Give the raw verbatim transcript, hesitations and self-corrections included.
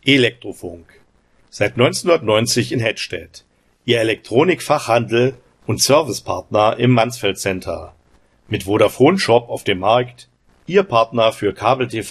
Elektrofunk. Seit neunzehnhundertneunzig in Hettstedt. Ihr Elektronikfachhandel und Servicepartner im Mansfeld Center. Mit Vodafone Shop auf dem Markt. Ihr Partner für Kabel-T